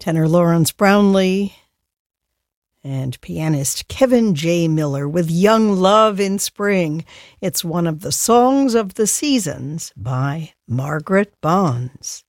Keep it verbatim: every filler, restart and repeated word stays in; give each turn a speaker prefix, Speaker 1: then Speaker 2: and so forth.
Speaker 1: tenor Lawrence Brownlee, and pianist Kevin J. Miller with Young Love in Spring. It's one of the songs of the seasons by Margaret Bonds.